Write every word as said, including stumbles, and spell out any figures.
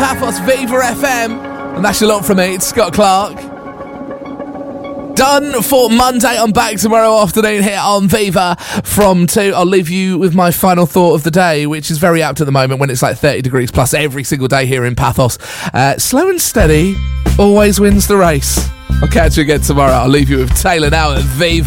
Paphos, Viva F M. And that's a lot from me. It's Scott Clark. Done for Monday. I'm back tomorrow afternoon here on Viva from two. I'll leave you with my final thought of the day, which is very apt at the moment when it's like thirty degrees plus every single day here in Paphos. Uh, slow and steady always wins the race. I'll catch you again tomorrow. I'll leave you with Taylor now at Viva.